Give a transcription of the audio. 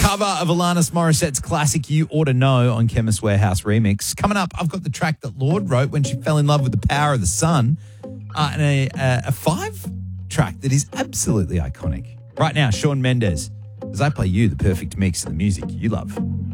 cover of Alanis Morissette's classic You Oughta Know on Chemist Warehouse Remix. Coming up, I've got the track that Lorde wrote when she fell in love with the power of the sun, and a 5 track that is absolutely iconic. Right now, Shawn Mendes, as I play you the perfect mix of the music you love.